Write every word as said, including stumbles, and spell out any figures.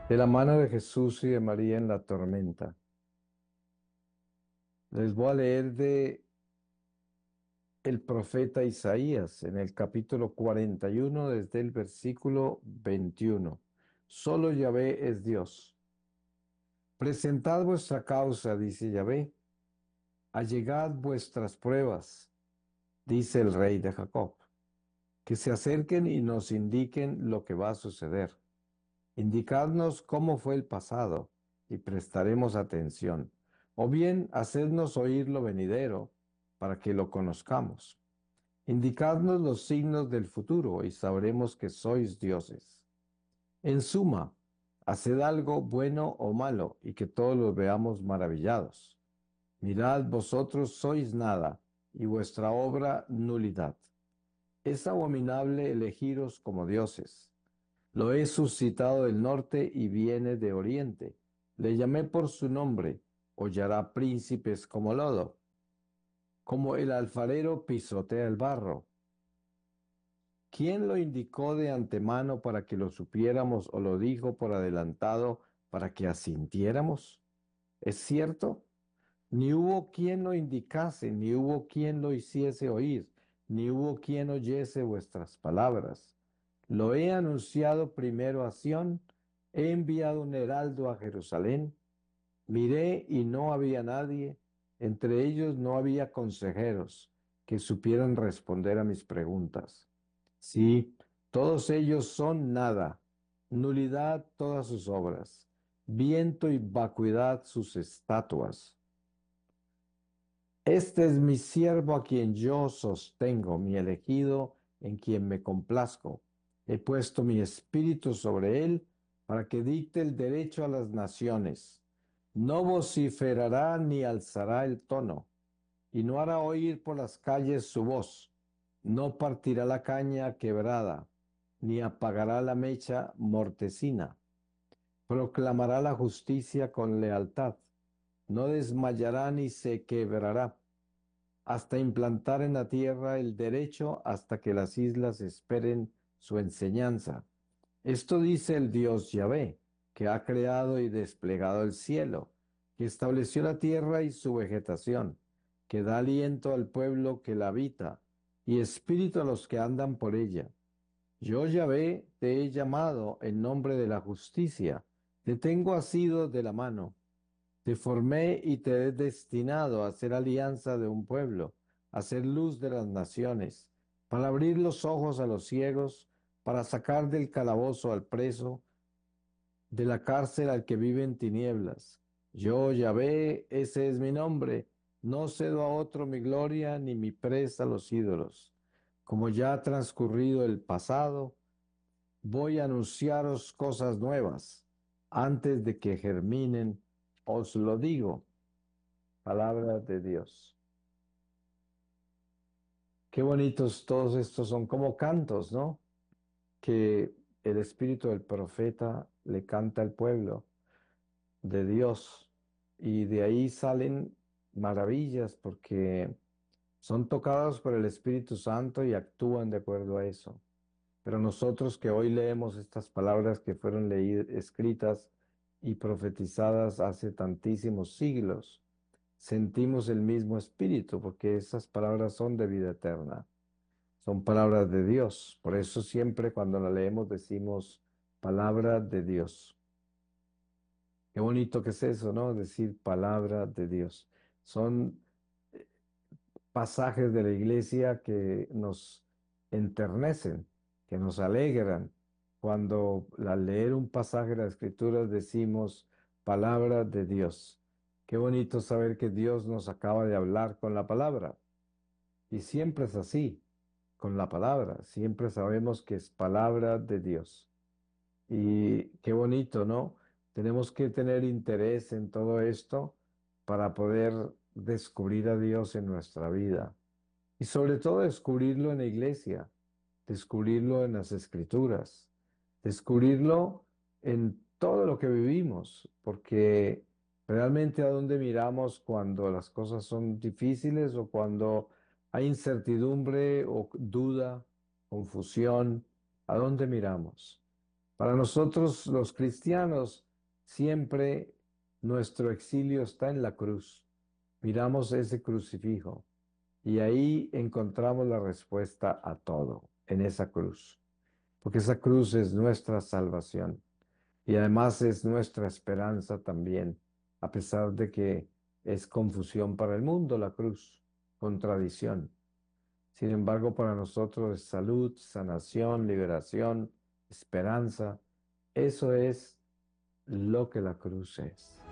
De la mano de Jesús y de María en la tormenta. Les voy a leer de el profeta Isaías en el capítulo cuarenta y uno desde el versículo veintiuno. Solo Yahvé es Dios. Presentad vuestra causa, dice Yahvé. Allegad vuestras pruebas, dice el rey de Jacob. Que se acerquen y nos indiquen lo que va a suceder. Indicadnos cómo fue el pasado y prestaremos atención, o bien hacednos oír lo venidero para que lo conozcamos. Indicadnos los signos del futuro y sabremos que sois dioses. En suma, haced algo bueno o malo y que todos los veamos maravillados. Mirad, vosotros sois nada y vuestra obra nulidad. Es abominable elegiros como dioses. Lo he suscitado del norte y viene de oriente. Le llamé por su nombre, hollará príncipes como lodo. Como el alfarero pisotea el barro. ¿Quién lo indicó de antemano para que lo supiéramos o lo dijo por adelantado para que asintiéramos? ¿Es cierto? Ni hubo quien lo indicase, ni hubo quien lo hiciese oír, ni hubo quien oyese vuestras palabras. Lo he anunciado primero a Sión, he enviado un heraldo a Jerusalén. Miré y no había nadie, entre ellos no había consejeros que supieran responder a mis preguntas. Sí, todos ellos son nada, nulidad todas sus obras, viento y vacuidad sus estatuas. Este es mi siervo a quien yo sostengo, mi elegido en quien me complazco. He puesto mi espíritu sobre él para que dicte el derecho a las naciones. No vociferará ni alzará el tono, y no hará oír por las calles su voz. No partirá la caña quebrada, ni apagará la mecha mortecina. Proclamará la justicia con lealtad. No desmayará ni se quebrará hasta implantar en la tierra el derecho, hasta que las islas esperen su enseñanza. Esto dice el Dios Yahvé, que ha creado y desplegado el cielo, que estableció la tierra y su vegetación, que da aliento al pueblo que la habita, y espíritu a los que andan por ella. Yo, Yahvé, te he llamado en nombre de la justicia, te tengo asido de la mano. Te formé y te he destinado a ser alianza de un pueblo, a ser luz de las naciones, para abrir los ojos a los ciegos, para sacar del calabozo al preso, de la cárcel al que vive en tinieblas. Yo, Yahvé, ese es mi nombre, no cedo a otro mi gloria ni mi presa a los ídolos. Como ya ha transcurrido el pasado, voy a anunciaros cosas nuevas. Antes de que germinen, os lo digo. Palabra de Dios. Qué bonitos todos estos son como cantos, ¿no? Que el espíritu del profeta le canta al pueblo de Dios y de ahí salen maravillas porque son tocados por el Espíritu Santo y actúan de acuerdo a eso. Pero nosotros que hoy leemos estas palabras que fueron leídas, escritas y profetizadas hace tantísimos siglos, sentimos el mismo espíritu, porque esas palabras son de vida eterna, son palabras de Dios. Por eso siempre cuando la leemos decimos palabra de Dios. Qué bonito que es eso, ¿no? Decir palabra de Dios. Son eh, pasajes de la iglesia que nos enternecen, que nos alegran. Cuando al leer un pasaje de la Escritura decimos palabra de Dios. Qué bonito saber que Dios nos acaba de hablar con la palabra. Y siempre es así, con la palabra. Siempre sabemos que es palabra de Dios. Y qué bonito, ¿no? Tenemos que tener interés en todo esto para poder descubrir a Dios en nuestra vida. Y sobre todo descubrirlo en la iglesia, descubrirlo en las escrituras, descubrirlo en todo lo que vivimos, porque realmente a dónde miramos cuando las cosas son difíciles o cuando hay incertidumbre o duda, confusión, ¿a dónde miramos? Para nosotros los cristianos, siempre nuestro exilio está en la cruz. Miramos ese crucifijo y ahí encontramos la respuesta a todo, en esa cruz, porque esa cruz es nuestra salvación y además es nuestra esperanza también, a pesar de que es confusión para el mundo la cruz, contradicción. Sin embargo, para nosotros es salud, sanación, liberación, esperanza. Eso es lo que la cruz es.